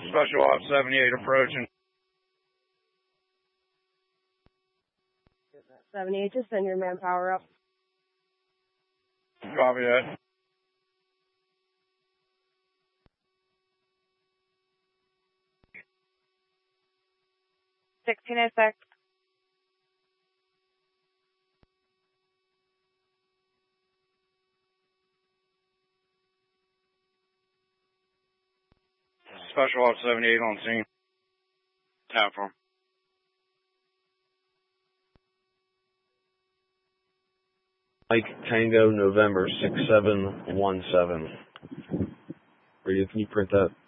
Special Ops 78 approaching. 78, just send your manpower up. Copy that. $16.06. Special Ops 78 on scene. Tap for him. Mike Tango November 6717. Can you print that?